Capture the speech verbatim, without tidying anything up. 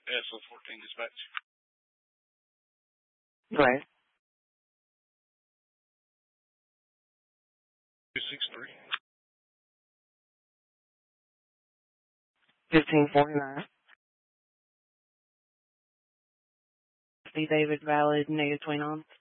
S O fourteen dispatch. Right. two six three. fifteen forty-nine. The David Valid, negative twenty-nine.